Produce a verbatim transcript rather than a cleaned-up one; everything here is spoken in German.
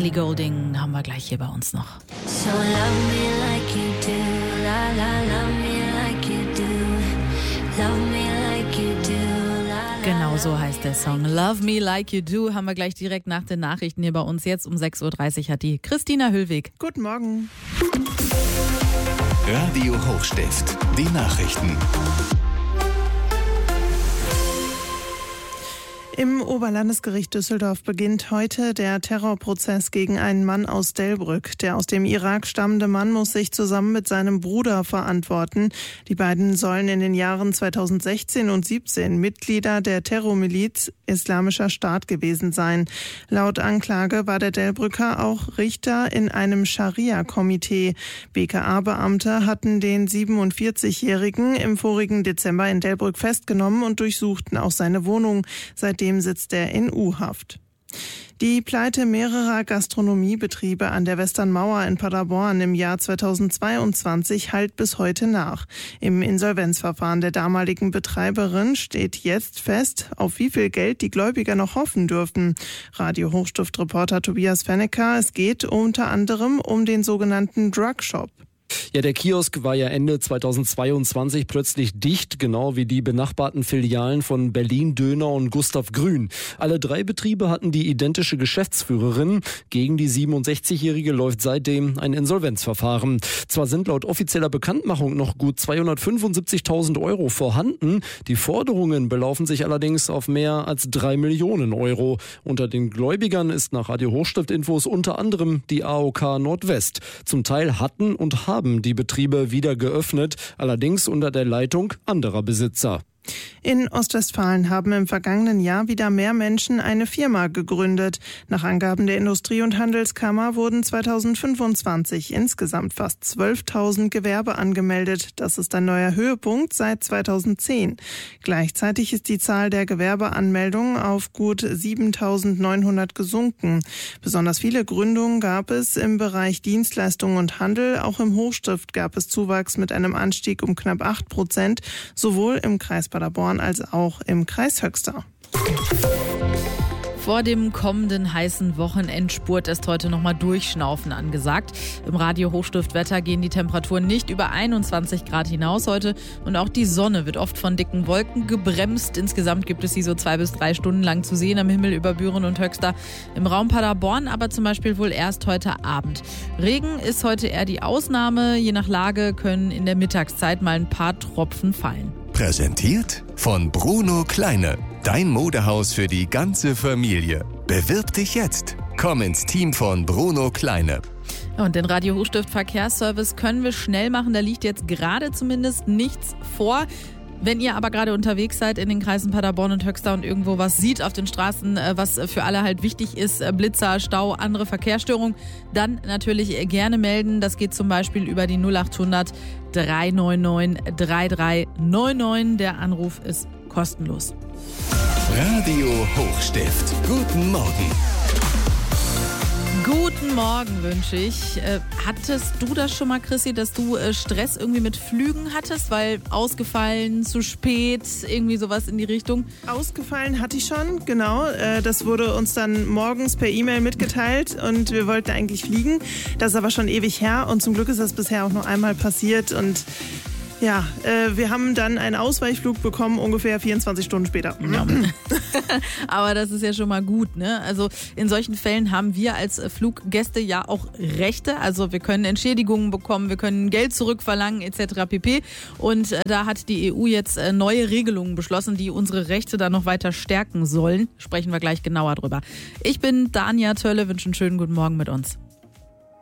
Ellie Goulding haben wir gleich hier bei uns noch. So love me like you do, la la, love me like you do, love me like you do, la la. Genau so heißt der Song. Love Me Like You Do haben wir gleich direkt nach den Nachrichten hier bei uns. Jetzt um sechs Uhr dreißig hat die Christina Höllweg. Guten Morgen. Radio Hochstift, die Nachrichten. Im Oberlandesgericht Düsseldorf beginnt heute der Terrorprozess gegen einen Mann aus Delbrück. Der aus dem Irak stammende Mann muss sich zusammen mit seinem Bruder verantworten. Die beiden sollen in den Jahren zweitausendsechzehn und siebzehn Mitglieder der Terrormiliz Islamischer Staat gewesen sein. Laut Anklage war der Delbrücker auch Richter in einem Scharia-Komitee. B K A-Beamte hatten den siebenundvierzigjährigen im vorigen Dezember in Delbrück festgenommen und durchsuchten auch seine Wohnung. Seitdem sitzt er in U-Haft. Die Pleite mehrerer Gastronomiebetriebe an der Westernmauer in Paderborn im Jahr zweitausendzweiundzwanzig hallt bis heute nach. Im Insolvenzverfahren der damaligen Betreiberin steht jetzt fest, auf wie viel Geld die Gläubiger noch hoffen dürfen. Radio Hochstift-Reporter Tobias Fennecker, es geht unter anderem um den sogenannten Drugshop. Ja, der Kiosk war ja Ende zweitausendzweiundzwanzig plötzlich dicht, genau wie die benachbarten Filialen von Berlin Döner und Gustav Grün. Alle drei Betriebe hatten die identische Geschäftsführerin. Gegen die siebenundsechzigjährige läuft seitdem ein Insolvenzverfahren. Zwar sind laut offizieller Bekanntmachung noch gut zweihundertfünfundsiebzigtausend Euro vorhanden. Die Forderungen belaufen sich allerdings auf mehr als drei Millionen Euro. Unter den Gläubigern ist nach Radio Hochstift-Infos unter anderem die A O K Nordwest. Zum Teil hatten und haben die Betriebe wieder geöffnet, allerdings unter der Leitung anderer Besitzer. In Ostwestfalen haben im vergangenen Jahr wieder mehr Menschen eine Firma gegründet. Nach Angaben der Industrie- und Handelskammer wurden zweitausendfünfundzwanzig insgesamt fast zwölftausend Gewerbe angemeldet. Das ist ein neuer Höhepunkt seit zweitausendzehn. Gleichzeitig ist die Zahl der Gewerbeanmeldungen auf gut siebentausendneunhundert gesunken. Besonders viele Gründungen gab es im Bereich Dienstleistungen und Handel. Auch im Hochstift gab es Zuwachs mit einem Anstieg um knapp acht Prozent, sowohl im Kreis Paderborn als auch im Kreis Höxter. Vor dem kommenden heißen Wochenendspurt ist heute nochmal Durchschnaufen angesagt. Im Radio Hochstift-Wetter gehen die Temperaturen nicht über einundzwanzig Grad hinaus heute und auch die Sonne wird oft von dicken Wolken gebremst. Insgesamt gibt es sie so zwei bis drei Stunden lang zu sehen am Himmel über Büren und Höxter. Im Raum Paderborn aber zum Beispiel wohl erst heute Abend. Regen ist heute eher die Ausnahme. Je nach Lage können in der Mittagszeit mal ein paar Tropfen fallen. Präsentiert von Bruno Kleine. Dein Modehaus für die ganze Familie. Bewirb dich jetzt. Komm ins Team von Bruno Kleine. Und den Radio Hochstift Verkehrsservice können wir schnell machen. Da liegt jetzt gerade zumindest nichts vor. Wenn ihr aber gerade unterwegs seid in den Kreisen Paderborn und Höxter und irgendwo was sieht auf den Straßen, was für alle halt wichtig ist, Blitzer, Stau, andere Verkehrsstörungen, dann natürlich gerne melden. Das geht zum Beispiel über die null achthundert drei neun neun drei drei neun neun. Der Anruf ist kostenlos. Radio Hochstift. Guten Morgen. Guten Morgen wünsche ich. Äh, hattest du das schon mal, Chrissy, dass du äh, Stress irgendwie mit Flügen hattest, weil ausgefallen, zu spät, irgendwie sowas in die Richtung? Ausgefallen hatte ich schon, genau. Äh, das wurde uns dann morgens per E-Mail mitgeteilt und wir wollten eigentlich fliegen. Das ist aber schon ewig her und zum Glück ist das bisher auch nur einmal passiert und ja, äh, wir haben dann einen Ausweichflug bekommen, ungefähr vierundzwanzig Stunden später. Ja. Aber das ist ja schon mal gut, ne? Also in solchen Fällen haben wir als Fluggäste ja auch Rechte. Also wir können Entschädigungen bekommen, wir können Geld zurückverlangen et cetera pp. Und äh, da hat die E U jetzt äh, neue Regelungen beschlossen, die unsere Rechte dann noch weiter stärken sollen. Sprechen wir gleich genauer drüber. Ich bin Dania Tölle, wünsche einen schönen guten Morgen mit uns.